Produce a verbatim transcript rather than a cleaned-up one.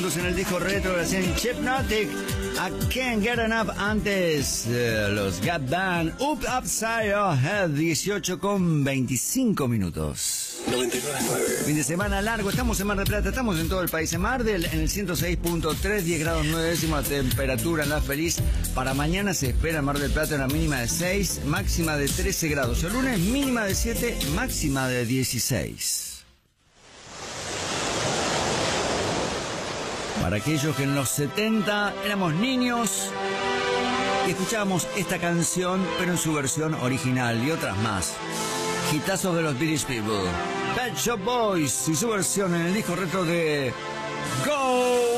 En el disco retro hacían Hypnotic, I Can't Get Enough. Antes eh, los Gap Band, Up Upside Your Head, dieciocho con veinticinco minutos. noventa y nueve punto nueve. Fin de semana largo, estamos en Mar del Plata, estamos en todo el país. En Mar del, en el ciento seis punto tres, diez grados nueve décimas de temperatura en La Feliz. Para mañana se espera en Mar del Plata una mínima de seis, máxima de trece grados. El lunes mínima de siete, máxima de dieciséis. Para aquellos que en los setenta éramos niños y escuchábamos esta canción, pero en su versión original y otras más. Hitazos de los Village People. Pet Shop Boys y su versión en el disco retro de Go!